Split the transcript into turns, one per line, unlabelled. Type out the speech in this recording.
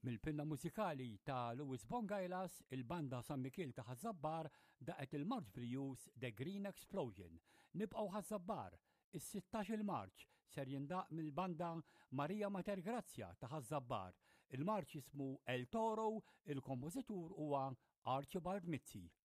Mill-pinna mużikali ta' Louis Bongailas, il-banda San Mikil ta' Ħażabbar daqet il-March Blues The Green Explosion. Nibqgħu Ħażabbar, is-16 March ser jindaq mill-banda Marija Mater Grazja ta' Ħażabbar. Il-marċ ismu El Toro, il-kompożitur huwa Archibald Mizzi.